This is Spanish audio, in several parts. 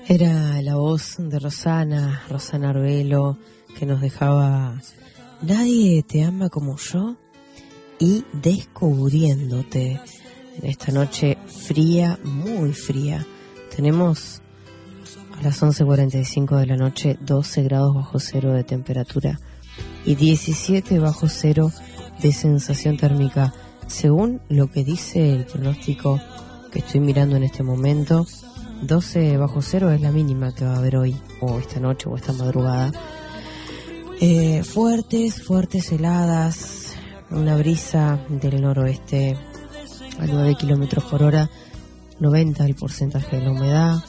Era la voz de Rosana Arbelo, que nos dejaba Nadie te ama como yo y Descubriéndote. En esta noche fría, muy fría. Tenemos a las 11:45 de la noche 12 grados bajo cero de temperatura y 17 bajo cero de sensación térmica, según lo que dice el pronóstico que estoy mirando en este momento. 12 bajo cero es la mínima que va a haber hoy, o esta noche, o esta madrugada. Fuertes heladas, una brisa del noroeste a 9 kilómetros por hora, 90 el porcentaje de la humedad.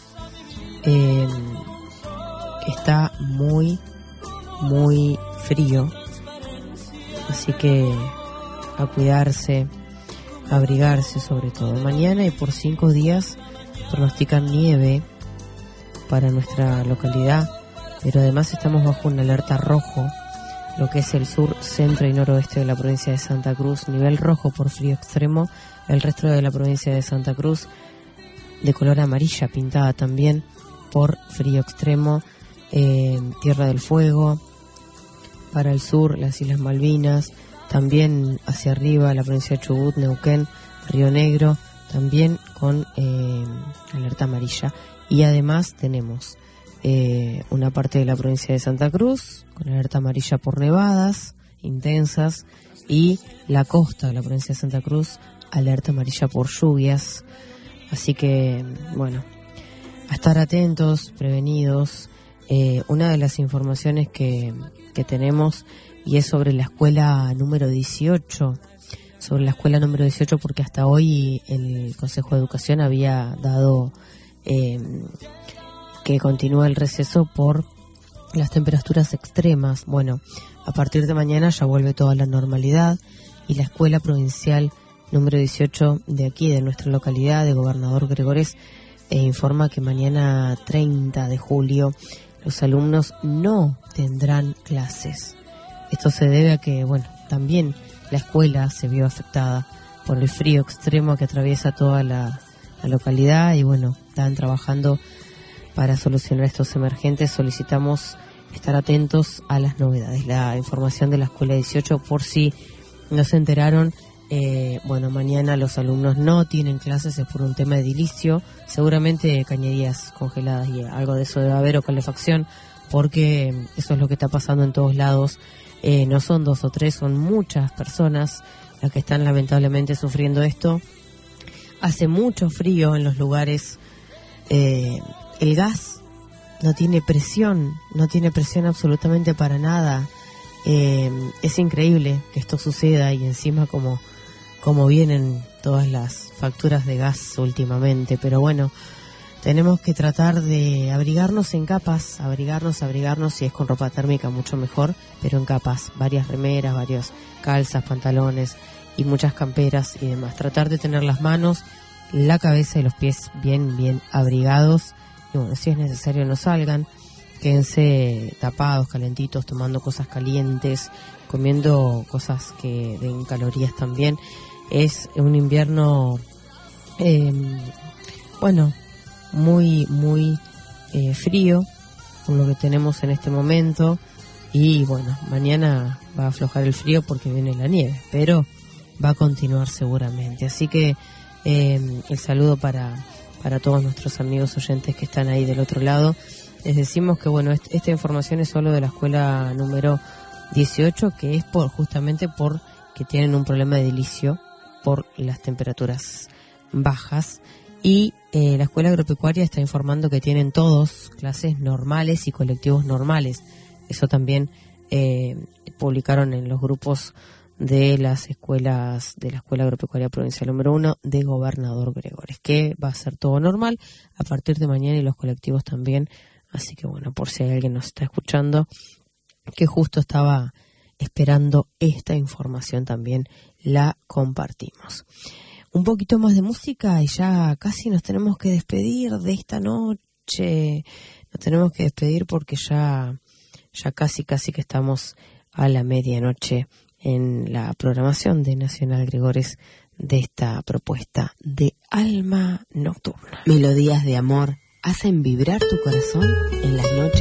Está muy frío, así que a cuidarse, a abrigarse sobre todo. Mañana y por 5 días pronostican nieve para nuestra localidad, pero además estamos bajo una alerta rojo, lo que es el sur, centro y noroeste de la provincia de Santa Cruz, nivel rojo por frío extremo. El resto de la provincia de Santa Cruz de color amarilla, pintada también por frío extremo. Tierra del Fuego, para el sur las Islas Malvinas, también hacia arriba la provincia de Chubut, Neuquén, Río Negro, también con alerta amarilla. Y además tenemos una parte de la provincia de Santa Cruz con alerta amarilla por nevadas intensas, y la costa de la provincia de Santa Cruz alerta amarilla por lluvias. Así que, bueno, a estar atentos, prevenidos. Una de las informaciones que tenemos, y es sobre la escuela número 18, porque hasta hoy el Consejo de Educación había dado que continúa el receso por las temperaturas extremas. Bueno, a partir de mañana ya vuelve toda la normalidad, y la escuela provincial número 18 de aquí, de nuestra localidad, de Gobernador Gregores, informa que mañana 30 de julio los alumnos no tendrán clases. Esto se debe a que, bueno, también la escuela se vio afectada por el frío extremo que atraviesa toda la localidad, y bueno, están trabajando para solucionar estos emergentes. Solicitamos estar atentos a las novedades. La información de la escuela 18, por si no se enteraron, bueno, mañana los alumnos no tienen clases, es por un tema de edilicio, seguramente cañerías congeladas y algo de eso debe haber, o calefacción, porque eso es lo que está pasando en todos lados. No son 2 o 3, son muchas personas las que están lamentablemente sufriendo esto. Hace mucho frío en los lugares, el gas no tiene presión absolutamente para nada. Es increíble que esto suceda, y encima como vienen todas las facturas de gas últimamente. Pero bueno, tenemos que tratar de abrigarnos en capas, abrigarnos, si es con ropa térmica mucho mejor, pero en capas, varias remeras, varias calzas, pantalones y muchas camperas y demás. Tratar de tener las manos, la cabeza y los pies bien abrigados, y bueno, si es necesario no salgan, quédense tapados, calentitos, tomando cosas calientes, comiendo cosas que den calorías también. Es un invierno, muy frío, con lo que tenemos en este momento, y bueno, mañana va a aflojar el frío porque viene la nieve, pero va a continuar seguramente. Así que el saludo para todos nuestros amigos oyentes que están ahí del otro lado. Les decimos que bueno, esta información es solo de la escuela número 18, que es justamente por que tienen un problema de edilicio por las temperaturas bajas. Y la escuela agropecuaria está informando que tienen todos clases normales y colectivos normales. Eso también publicaron en los grupos de las escuelas de la Escuela Agropecuaria Provincial número 1 de Gobernador Gregores, que va a ser todo normal a partir de mañana, y los colectivos también. Así que bueno, por si hay alguien nos está escuchando que justo estaba esperando esta información, también la compartimos. Un poquito más de música y ya casi nos tenemos que despedir de esta noche. Nos tenemos que despedir porque ya casi que estamos a la medianoche en la programación de Nacional Gregores de esta propuesta de Alma Nocturna. Melodías de amor hacen vibrar tu corazón en las noches